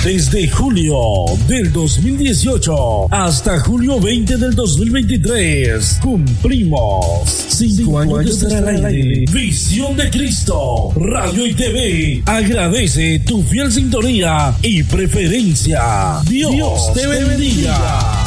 Desde julio del 2018 hasta julio 20 del 2023 cumplimos 5 años de estar al aire. Visión de Cristo, Radio y TV agradece tu fiel sintonía y preferencia. Dios te bendiga.